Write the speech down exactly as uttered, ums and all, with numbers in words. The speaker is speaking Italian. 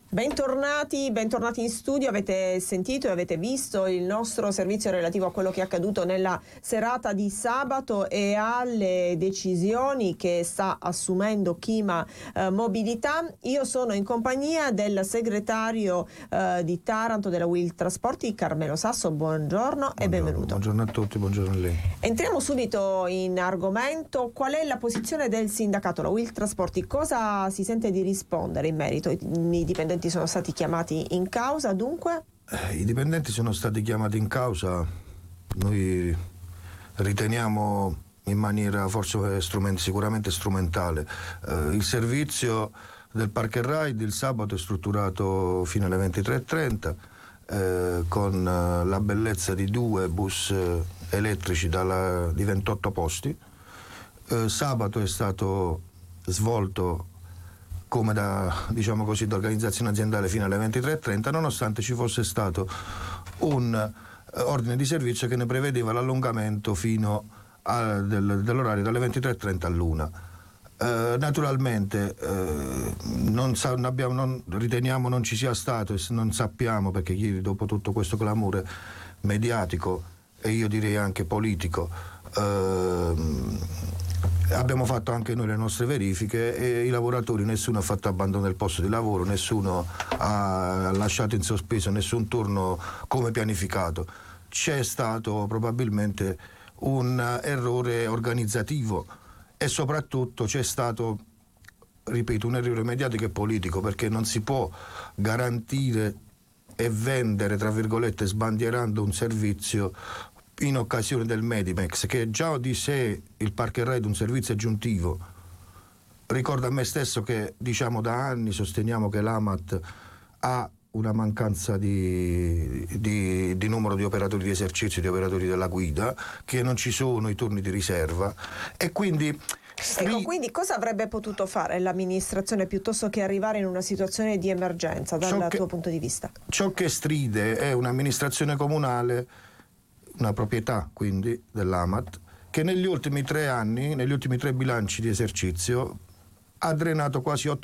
Bentornati, bentornati in studio. Avete sentito e avete visto il nostro servizio relativo a quello che è accaduto nella serata di sabato e alle decisioni che sta assumendo Chima eh, Mobilità. Io sono in compagnia del segretario eh, di Taranto della Will Trasporti, Carmelo Sasso. Buongiorno, buongiorno e benvenuto. Buongiorno a tutti, buongiorno a lei. Entriamo subito in argomento. Qual è la posizione del sindacato, la Will Trasporti? Cosa si sente di rispondere in merito? I dipendenti sono stati chiamati in causa, dunque? Eh, I dipendenti sono stati chiamati in causa, noi riteniamo in maniera forse strument- sicuramente strumentale. Eh, il servizio del Park and Ride il sabato è strutturato fino alle ventitré e trenta eh, con eh, la bellezza di due bus eh, elettrici dalla, di ventotto posti. Eh, sabato è stato svolto come da, diciamo così, da organizzazione aziendale fino alle ventitré e trenta, nonostante ci fosse stato un eh, ordine di servizio che ne prevedeva l'allungamento fino a, del, dell'orario dalle ventitré e trenta all'una. Eh, naturalmente eh, non, sa, non, abbiamo, non riteniamo non ci sia stato e non sappiamo, perché ieri, dopo tutto questo clamore mediatico e io direi anche politico, eh, abbiamo fatto anche noi le nostre verifiche e i lavoratori, nessuno ha fatto abbandono del posto di lavoro, nessuno ha lasciato in sospeso nessun turno come pianificato. C'è stato probabilmente un errore organizzativo e soprattutto c'è stato, ripeto, un errore mediatico e politico, perché non si può garantire e vendere, tra virgolette, sbandierando un servizio in occasione del Medimex, che è già di sé il Park and Ride un servizio aggiuntivo. Ricordo a me stesso che, diciamo, da anni sosteniamo che l'Amat ha una mancanza di, di, di numero di operatori di esercizio, di operatori della guida, che non ci sono i turni di riserva e quindi... Ecco, quindi cosa avrebbe potuto fare l'amministrazione piuttosto che arrivare in una situazione di emergenza dal che, tuo punto di vista? Ciò che stride è un'amministrazione comunale, una proprietà quindi dell'Amat, che negli ultimi tre anni, negli ultimi tre bilanci di esercizio, ha drenato quasi otto